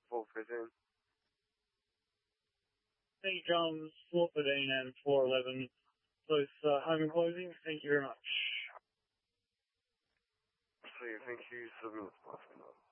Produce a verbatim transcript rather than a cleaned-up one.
four fifteen. Hey, drums, four thirteen and four eleven. Both uh, home and closing. Thank you very much. Sweet, thank you so much.